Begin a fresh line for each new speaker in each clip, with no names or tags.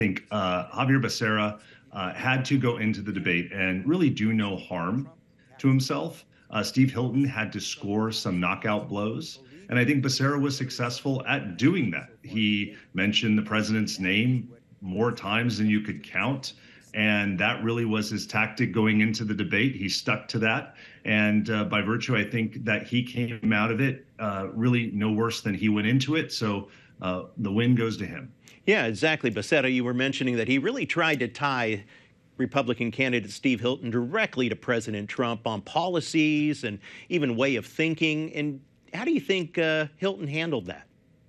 think Javier Becerra had to go into the debate and really do no harm to himself. Steve Hilton had to score some knockout blows. And I think Becerra was successful at doing that. He mentioned the president's name more times than you could count. And that really was his tactic going into the debate. He stuck to that. And by virtue, I think that he came out of it really no worse than he went into it. So the win goes to him.
Yeah, exactly. Becerra, you were mentioning that he really tried to tie Republican candidate Steve Hilton directly to President Trump on policies and even way of thinking. And how do you think Hilton handled that?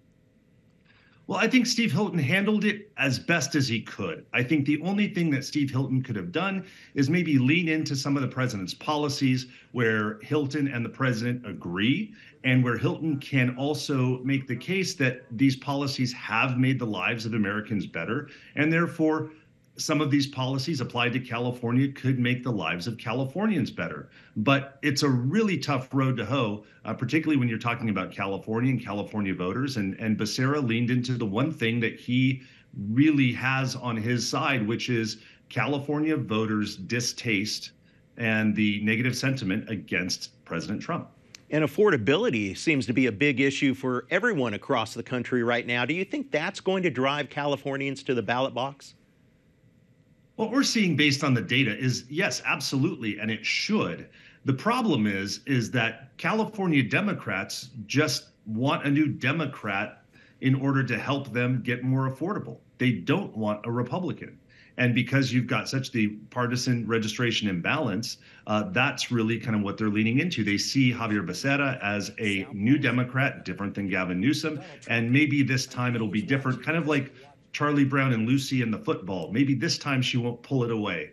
Well, I think Steve Hilton handled it as best as he could. I think the only thing that Steve Hilton could have done is maybe lean into some of the president's policies where Hilton and the president agree, and where Hilton can also make the case that these policies have made the lives of Americans better, and therefore some of these policies applied to California could make the lives of Californians better. But it's a really tough road to hoe, particularly when you're talking about California and California voters. And Becerra leaned into the one thing that he really has on his side, which is California voters' distaste and the negative sentiment against President Trump.
And affordability seems to be a big issue for everyone across the country right now. Do you think that's going to drive Californians to the ballot box?
What we're seeing based on the data is, yes, absolutely, and it should. The problem is that California Democrats just want a new Democrat in order to help them get more affordable. They don't want a Republican. And because you've got such the partisan registration imbalance, that's really kind of what they're leaning into. They see Javier Becerra as a new Democrat, different than Gavin Newsom, and maybe this time it'll be different, kind of like Charlie Brown and Lucy in the football. Maybe this time she won't pull it away.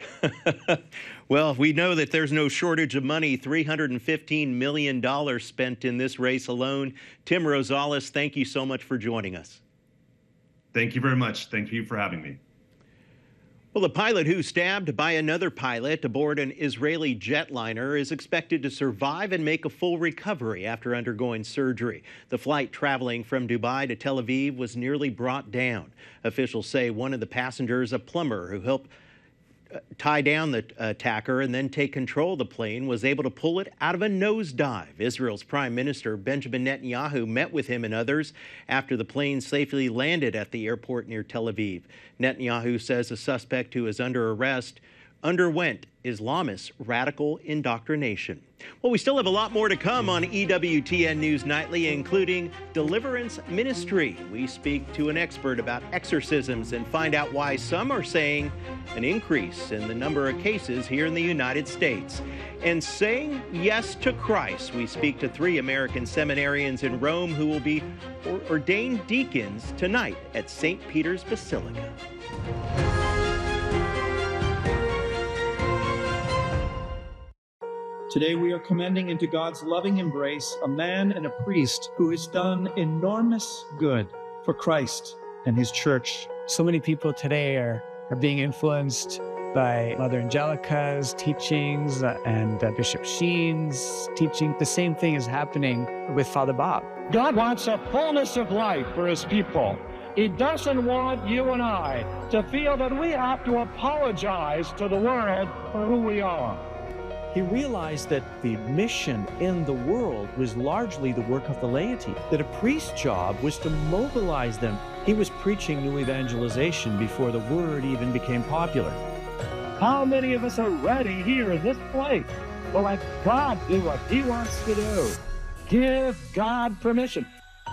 Well, we know that there's no shortage of money, $315 million spent in this race alone. Tim Rosales, thank you so much for joining us.
Thank you very much. Thank you for having me.
Well, the pilot who stabbed by another pilot aboard an Israeli jetliner is expected to survive and make a full recovery after undergoing surgery. The flight traveling from Dubai to Tel Aviv was nearly brought down. Officials say one of the passengers, a plumber who helped tie down the attacker and then take control of the plane, was able to pull it out of a nosedive. Israel's Prime Minister Benjamin Netanyahu met with him and others after the plane safely landed at the airport near Tel Aviv. Netanyahu says the suspect who is under arrest underwent Islamist radical indoctrination. Well, we still have a lot more to come on EWTN News Nightly, including Deliverance Ministry. We speak to an expert about exorcisms and find out why some are saying an increase in the number of cases here in the United States. And saying yes to Christ, we speak to 3 American seminarians in Rome who will be ordained deacons tonight at St. Peter's Basilica.
Today we are commending into God's loving embrace a man and a priest who has done enormous good for Christ and his church.
So many people today are being influenced by Mother Angelica's teachings and Bishop Sheen's teaching. The same thing is happening with Father Bob.
God wants a fullness of life for his people. He doesn't want you and I to feel that we have to apologize to the world for who we are.
He realized that the mission in the world was largely the work of the laity, that a priest's job was to mobilize them. He was preaching new evangelization before the word even became popular.
How many of us are ready here in this place to let God do what he wants to do? Give God permission.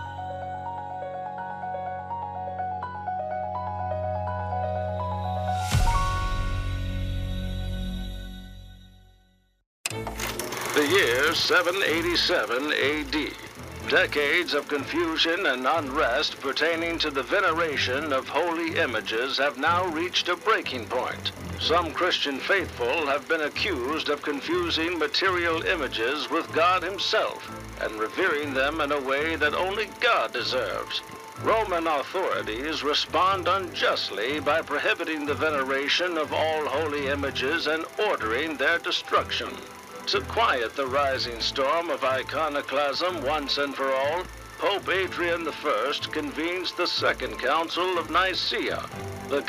The year 787 AD. Decades of confusion and unrest pertaining to the veneration of holy images have now reached a breaking point. Some Christian faithful have been accused of confusing material images with God himself and revering them in a way that only God deserves. Roman authorities respond unjustly by prohibiting the veneration of all holy images and ordering their destruction. To quiet the rising storm of iconoclasm once and for all, Pope Adrian I convenes the Second Council of Nicaea. The